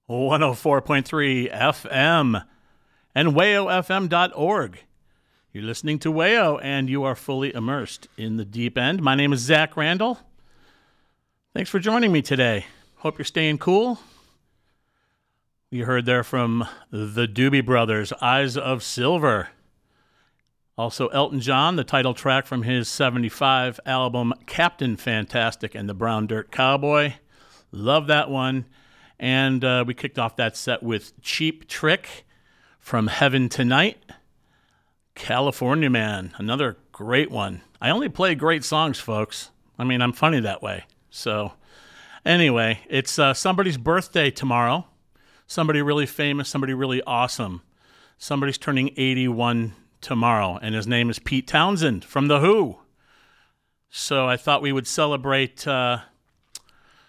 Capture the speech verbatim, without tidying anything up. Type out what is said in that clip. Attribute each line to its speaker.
Speaker 1: one oh four point three F M and wayo f m dot org. You're listening to Wayo, and you are fully immersed in the deep end. My name is Zach Randall. Thanks for joining me today. Hope you're staying cool. You heard there from the Doobie Brothers, Eyes of Silver. Also Elton John, the title track from his seventy-five album, Captain Fantastic and the Brown Dirt Cowboy. Love that one. And uh, we kicked off that set with Cheap Trick from Heaven Tonight. California Man, another great one. I only play great songs, folks. I mean, I'm funny that way. So anyway, it's uh, somebody's birthday tomorrow. Somebody really famous, somebody really awesome. Somebody's turning eighty-one tomorrow, and his name is Pete Townsend from The Who. So I thought we would celebrate uh,